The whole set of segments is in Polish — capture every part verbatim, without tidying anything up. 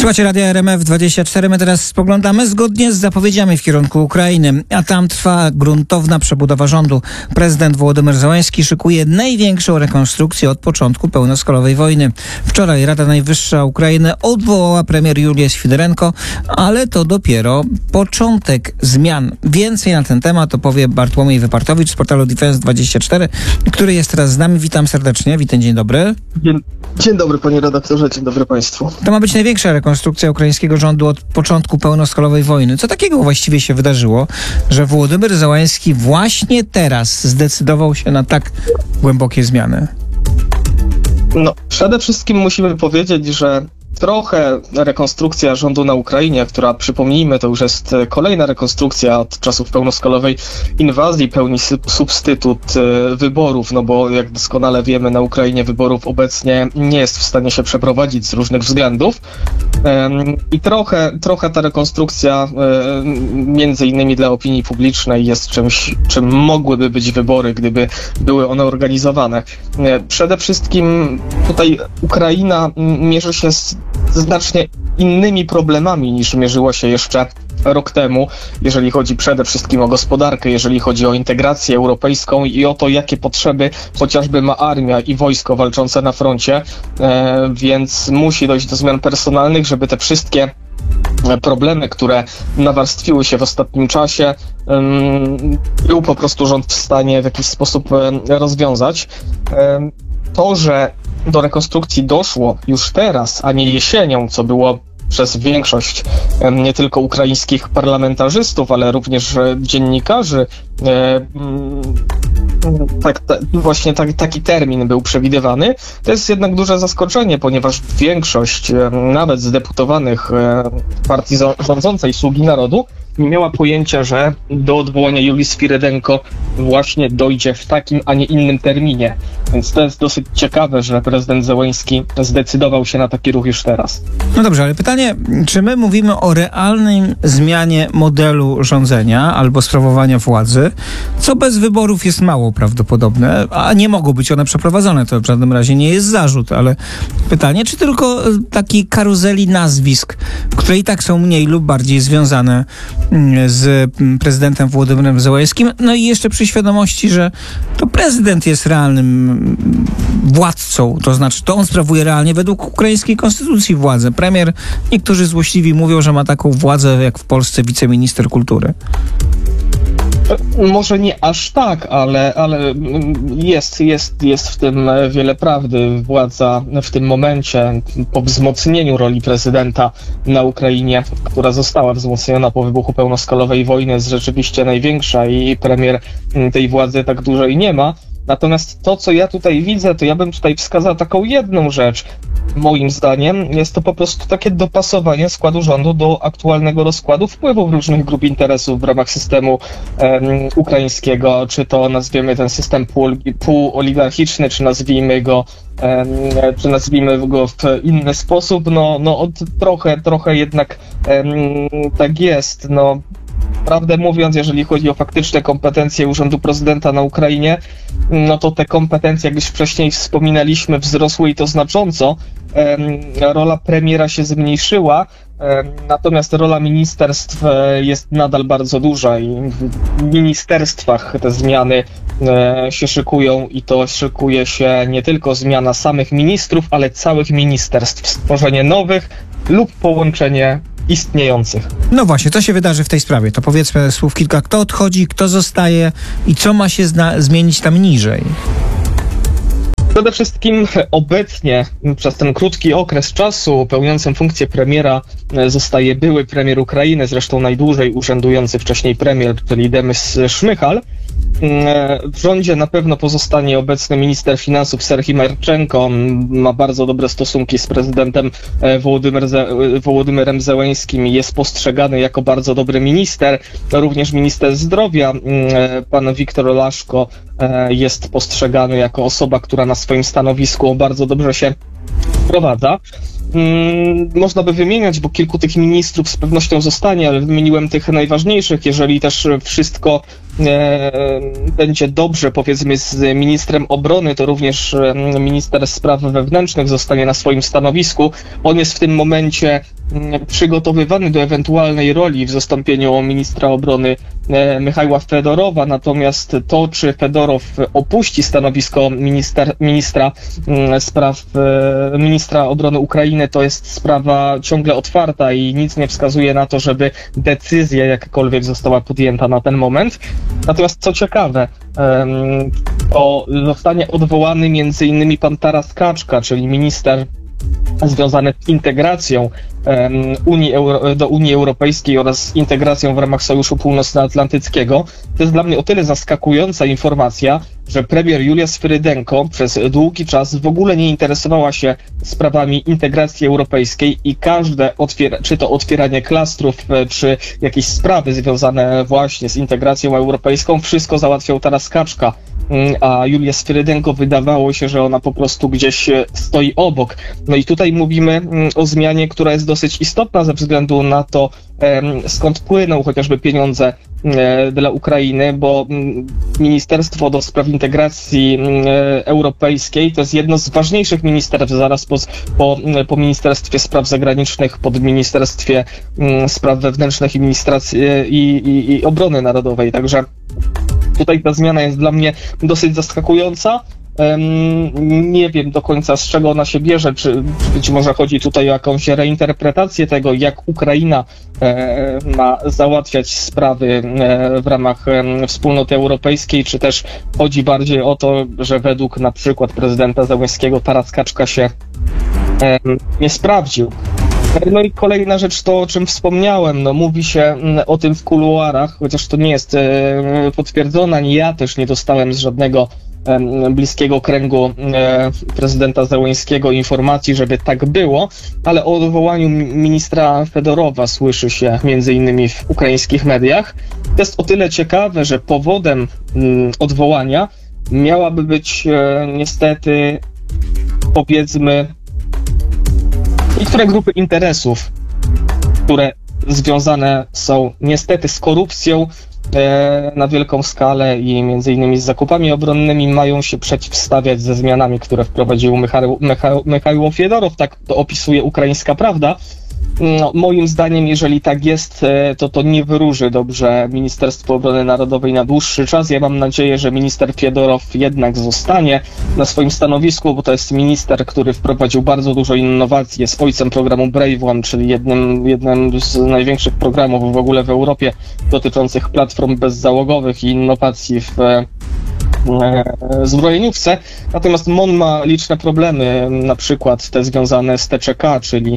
Słuchajcie Radia R M F dwadzieścia cztery. My teraz spoglądamy zgodnie z zapowiedziami w kierunku Ukrainy, a tam trwa gruntowna przebudowa rządu. Prezydent Wołodymyr Zełenski szykuje największą rekonstrukcję od początku pełnoskalowej wojny. Wczoraj Rada Najwyższa Ukrainy odwołała premier Julię Swiderenko, ale to dopiero początek zmian. Więcej na ten temat opowie Bartłomiej Wypartowicz z portalu Defense dwadzieścia cztery, który jest teraz z nami. Witam serdecznie. Witam, dzień dobry. Dzień, dzień dobry panie redaktorze, dzień dobry państwu. To ma być największa rekonstrukcja ukraińskiego rządu od początku pełnoskalowej wojny. Co takiego właściwie się wydarzyło, że Wołodymyr Zełenski właśnie teraz zdecydował się na tak głębokie zmiany? No, przede wszystkim musimy powiedzieć, że trochę rekonstrukcja rządu na Ukrainie, która, przypomnijmy, to już jest kolejna rekonstrukcja od czasów pełnoskalowej inwazji, pełni substytut wyborów, no bo jak doskonale wiemy, na Ukrainie wyborów obecnie nie jest w stanie się przeprowadzić z różnych względów. I trochę, trochę ta rekonstrukcja, między innymi dla opinii publicznej, jest czymś, czym mogłyby być wybory, gdyby były one organizowane. Przede wszystkim tutaj Ukraina mierzy się z znacznie innymi problemami niż mierzyło się jeszcze rok temu, jeżeli chodzi przede wszystkim o gospodarkę, jeżeli chodzi o integrację europejską i o to, jakie potrzeby chociażby ma armia i wojsko walczące na froncie, e, więc musi dojść do zmian personalnych, żeby te wszystkie problemy, które nawarstwiły się w ostatnim czasie, um, był po prostu rząd w stanie w jakiś sposób um, rozwiązać. Um, to, że do rekonstrukcji doszło już teraz, a nie jesienią, co było przez większość nie tylko ukraińskich parlamentarzystów, ale również dziennikarzy, tak, tak, właśnie tak, taki termin był przewidywany. To jest jednak duże zaskoczenie, ponieważ większość nawet zdeputowanych partii rządzącej Sługi Narodu nie miała pojęcia, że do odwołania Julii Swirydenko właśnie dojdzie w takim, a nie innym terminie. Więc to jest dosyć ciekawe, że prezydent Zełenski zdecydował się na taki ruch już teraz. No dobrze, ale pytanie, czy my mówimy o realnej zmianie modelu rządzenia albo sprawowania władzy, co bez wyborów jest mało prawdopodobne, a nie mogą być one przeprowadzone. To w żadnym razie nie jest zarzut, ale pytanie, czy tylko takiej karuzeli nazwisk, które i tak są mniej lub bardziej związane z prezydentem Wołodymyrem Zełenskim, no i jeszcze przy świadomości, że to prezydent jest realnym władcą, to znaczy to on sprawuje realnie według ukraińskiej konstytucji władzę. Premier, niektórzy złośliwi mówią, że ma taką władzę jak w Polsce wiceminister kultury. Może nie aż tak, ale, ale jest, jest, jest w tym wiele prawdy. Władza w tym momencie, po wzmocnieniu roli prezydenta na Ukrainie, która została wzmocniona po wybuchu pełnoskalowej wojny, jest rzeczywiście największa i premier tej władzy tak dużej nie ma. Natomiast to, co ja tutaj widzę, to ja bym tutaj wskazał taką jedną rzecz. Moim zdaniem jest to po prostu takie dopasowanie składu rządu do aktualnego rozkładu wpływów różnych grup interesów w ramach systemu um, ukraińskiego, czy to nazwiemy ten system pół, półoligarchiczny, czy nazwijmy go um, czy nazwijmy go w inny sposób, no, no od, trochę, trochę jednak um, tak jest, no. Prawdę mówiąc, jeżeli chodzi o faktyczne kompetencje Urzędu Prezydenta na Ukrainie, no to te kompetencje, jak już wcześniej wspominaliśmy, wzrosły i to znacząco. Rola premiera się zmniejszyła, natomiast rola ministerstw jest nadal bardzo duża i w ministerstwach te zmiany się szykują i to szykuje się nie tylko zmiana samych ministrów, ale całych ministerstw, stworzenie nowych lub połączenie istniejących. No właśnie, co się wydarzy w tej sprawie? To powiedzmy słów kilka. Kto odchodzi, kto zostaje i co ma się zna- zmienić tam niżej? Przede wszystkim obecnie przez ten krótki okres czasu pełniącym funkcję premiera zostaje były premier Ukrainy, zresztą najdłużej urzędujący wcześniej premier, czyli Denis Szmychal. W rządzie na pewno pozostanie obecny minister finansów Serhii Marczenko. Ma bardzo dobre stosunki z prezydentem Wołodymyr Ze- Wołodymyrem Zełenskim. Jest postrzegany jako bardzo dobry minister. Również minister zdrowia, pan Wiktor Laszko, jest postrzegany jako osoba, która na swoim stanowisku bardzo dobrze się wprowadza. Hmm, można by wymieniać, bo kilku tych ministrów z pewnością zostanie, ale wymieniłem tych najważniejszych. Jeżeli też wszystko e, będzie dobrze, powiedzmy, z ministrem obrony, to również e, minister spraw wewnętrznych zostanie na swoim stanowisku. On jest w tym momencie przygotowywany do ewentualnej roli w zastąpieniu ministra obrony Michaiła Fedorowa, natomiast to, czy Fedorow opuści stanowisko minister, ministra spraw, ministra obrony Ukrainy, to jest sprawa ciągle otwarta i nic nie wskazuje na to, żeby decyzja jakakolwiek została podjęta na ten moment. Natomiast co ciekawe, to zostanie odwołany między innymi pan Taras Kaczka, czyli minister związany z integracją um, Unii Euro, do Unii Europejskiej oraz integracją w ramach Sojuszu Północnoatlantyckiego. To jest dla mnie o tyle zaskakująca informacja, że premier Julia Swyrydenko przez długi czas w ogóle nie interesowała się sprawami integracji europejskiej i każde, otwiera, czy to otwieranie klastrów, czy jakieś sprawy związane właśnie z integracją europejską, wszystko załatwiał Taras Kaczka, a Julia Swyrydenko wydawało się, że ona po prostu gdzieś stoi obok. No i tutaj mówimy o zmianie, która jest dosyć istotna ze względu na to, skąd płyną chociażby pieniądze dla Ukrainy, bo Ministerstwo do Spraw Integracji Europejskiej to jest jedno z ważniejszych ministerstw zaraz po, po, po Ministerstwie Spraw Zagranicznych, pod Ministerstwie Spraw Wewnętrznych i, i, i, i Obrony Narodowej. Także tutaj ta zmiana jest dla mnie dosyć zaskakująca. Nie wiem do końca, z czego ona się bierze, czy być może chodzi tutaj o jakąś reinterpretację tego, jak Ukraina ma załatwiać sprawy w ramach Wspólnoty Europejskiej, czy też chodzi bardziej o to, że według na przykład prezydenta Zełenskiego Taras Kaczka się nie sprawdził. No i kolejna rzecz to, o czym wspomniałem, no mówi się o tym w kuluarach, chociaż to nie jest potwierdzone, ani ja też nie dostałem z żadnego bliskiego kręgu prezydenta Zełenskiego informacji, żeby tak było, ale o odwołaniu ministra Fedorowa słyszy się między innymi w ukraińskich mediach. To jest o tyle ciekawe, że powodem odwołania miałaby być niestety, powiedzmy, niektóre grupy interesów, które związane są niestety z korupcją e, na wielką skalę i między innymi z zakupami obronnymi, mają się przeciwstawiać ze zmianami, które wprowadził Michał, Michał, Michaiło Fiedorow, tak to opisuje Ukraińska Prawda. No, moim zdaniem, jeżeli tak jest, to to nie wyróży dobrze Ministerstwo Obrony Narodowej na dłuższy czas. Ja mam nadzieję, że minister Fiedorow jednak zostanie na swoim stanowisku, bo to jest minister, który wprowadził bardzo dużo innowacji, jest ojcem programu Brave One, czyli jednym, jednym z największych programów w ogóle w Europie dotyczących platform bezzałogowych i innowacji w zbrojeniówce. Natomiast M O N ma liczne problemy, na przykład te związane z T C K, czyli,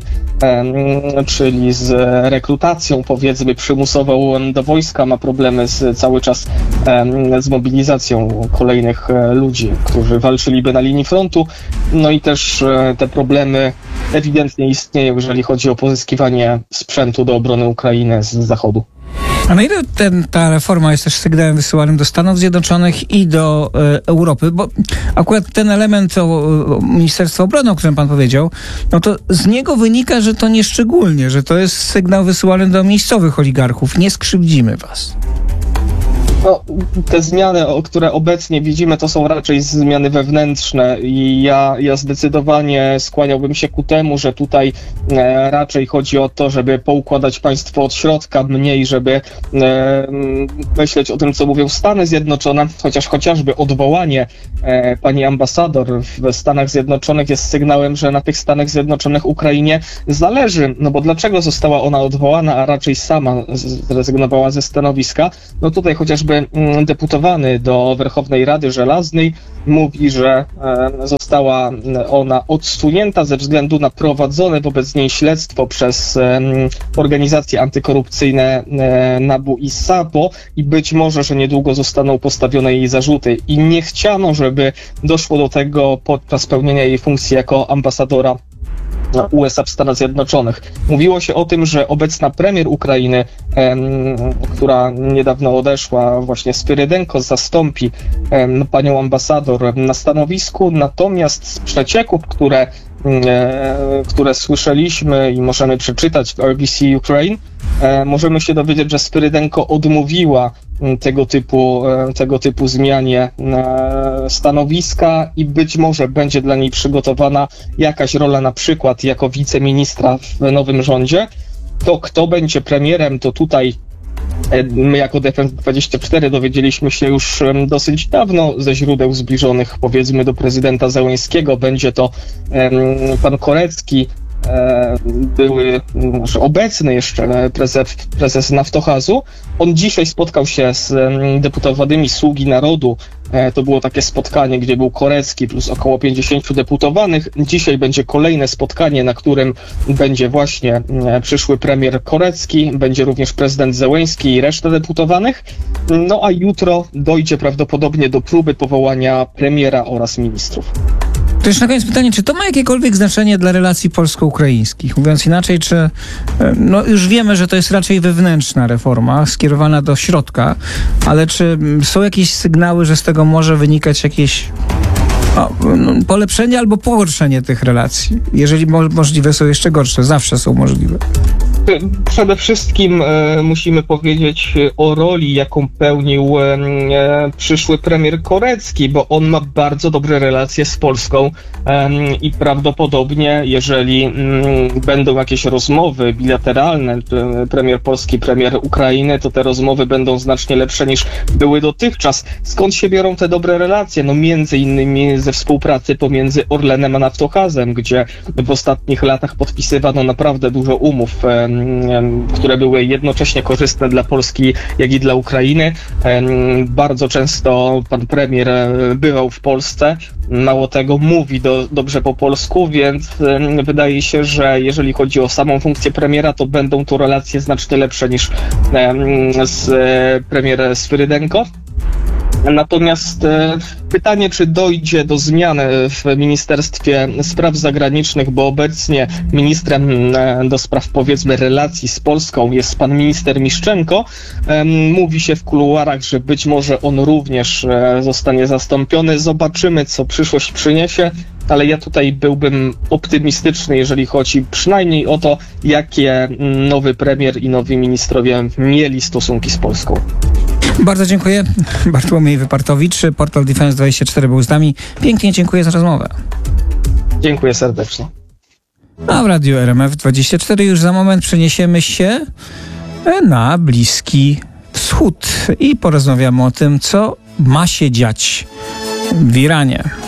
czyli z rekrutacją, powiedzmy, przymusową do wojska, ma problemy z, cały czas z mobilizacją kolejnych ludzi, którzy walczyliby na linii frontu. No i też te problemy ewidentnie istnieją, jeżeli chodzi o pozyskiwanie sprzętu do obrony Ukrainy z zachodu. A na ile ten, ta reforma jest też sygnałem wysyłanym do Stanów Zjednoczonych i do e, Europy? Bo akurat ten element o, o Ministerstwa Obrony, o którym pan powiedział, no to z niego wynika, że to nieszczególnie, że to jest sygnał wysyłany do miejscowych oligarchów. Nie skrzywdzimy was. No, te zmiany, o które obecnie widzimy, to są raczej zmiany wewnętrzne i ja, ja zdecydowanie skłaniałbym się ku temu, że tutaj e, raczej chodzi o to, żeby poukładać państwo od środka, mniej żeby e, myśleć o tym, co mówią Stany Zjednoczone, chociaż chociażby odwołanie e, pani ambasador w Stanach Zjednoczonych jest sygnałem, że na tych Stanach Zjednoczonych Ukrainie zależy, no bo dlaczego została ona odwołana, a raczej sama zrezygnowała ze stanowiska? No tutaj chociażby deputowany do Werchownej Rady Żelaznej mówi, że została ona odsunięta ze względu na prowadzone wobec niej śledztwo przez organizacje antykorupcyjne N A B U i S A P O i być może, że niedługo zostaną postawione jej zarzuty i nie chciano, żeby doszło do tego podczas pełnienia jej funkcji jako ambasadora U S A w Stanach Zjednoczonych. Mówiło się o tym, że obecna premier Ukrainy, em, która niedawno odeszła, właśnie Swyrydenko, zastąpi em, panią ambasador na stanowisku, natomiast z przecieków, które, e, które słyszeliśmy i możemy przeczytać w R B C Ukraine, e, możemy się dowiedzieć, że Swyrydenko odmówiła tego typu, tego typu zmianie stanowiska i być może będzie dla niej przygotowana jakaś rola, na przykład jako wiceministra w nowym rządzie. To kto będzie premierem, to tutaj my jako Defense dwadzieścia cztery dowiedzieliśmy się już dosyć dawno ze źródeł zbliżonych, powiedzmy, do prezydenta Zełenskiego. Będzie to pan Korecki, były obecny jeszcze prezes, prezes Naftogazu. On dzisiaj spotkał się z deputowanymi Sługi Narodu. To było takie spotkanie, gdzie był Korecki plus około pięćdziesięciu deputowanych. Dzisiaj będzie kolejne spotkanie, na którym będzie właśnie przyszły premier Korecki, będzie również prezydent Zełenski i reszta deputowanych. No a jutro dojdzie prawdopodobnie do próby powołania premiera oraz ministrów. To jeszcze na koniec pytanie, czy to ma jakiekolwiek znaczenie dla relacji polsko-ukraińskich? Mówiąc inaczej, czy no już wiemy, że to jest raczej wewnętrzna reforma skierowana do środka, ale czy są jakieś sygnały, że z tego może wynikać jakieś o, no, polepszenie albo pogorszenie tych relacji? Jeżeli mo- możliwe są jeszcze gorsze, zawsze są możliwe. Przede wszystkim e, musimy powiedzieć o roli, jaką pełnił e, przyszły premier Korecki, bo on ma bardzo dobre relacje z Polską e, i prawdopodobnie, jeżeli m, będą jakieś rozmowy bilateralne, premier Polski, premier Ukrainy, to te rozmowy będą znacznie lepsze niż były dotychczas. Skąd się biorą te dobre relacje? No między innymi ze współpracy pomiędzy Orlenem a Naftogazem, gdzie w ostatnich latach podpisywano naprawdę dużo umów, e, które były jednocześnie korzystne dla Polski, jak i dla Ukrainy. Bardzo często pan premier bywał w Polsce, mało tego, mówi do, dobrze po polsku, więc wydaje się, że jeżeli chodzi o samą funkcję premiera, to będą to relacje znacznie lepsze niż z premier Swyrydenko. Natomiast e, pytanie, czy dojdzie do zmiany w Ministerstwie Spraw Zagranicznych, bo obecnie ministrem e, do spraw, powiedzmy, relacji z Polską jest pan minister Miszczenko. E, mówi się w kuluarach, że być może on również e, zostanie zastąpiony. Zobaczymy, co przyszłość przyniesie, ale ja tutaj byłbym optymistyczny, jeżeli chodzi przynajmniej o to, jakie nowy premier i nowi ministrowie mieli stosunki z Polską. Bardzo dziękuję. Bartłomiej Wypartowicz, portal Defense dwadzieścia cztery był z nami. Pięknie dziękuję za rozmowę. Dziękuję serdecznie. A w Radiu R M F dwadzieścia cztery już za moment przeniesiemy się na Bliski Wschód i porozmawiamy o tym, co ma się dziać w Iranie.